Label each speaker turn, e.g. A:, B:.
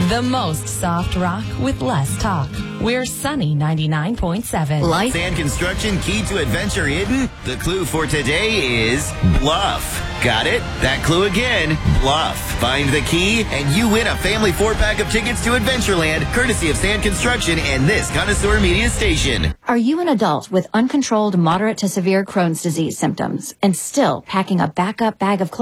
A: The most soft rock with less talk. We're Sunny 99.7.
B: Sand construction key to adventure hidden? The clue for today is bluff. Got it? That clue again, bluff. Find the key and you win a family 4-pack of tickets to Adventureland, courtesy of Sand Construction and this Connoisseur Media station.
C: Are you an adult with uncontrolled moderate to severe Crohn's disease symptoms and still packing a backup bag of clothes?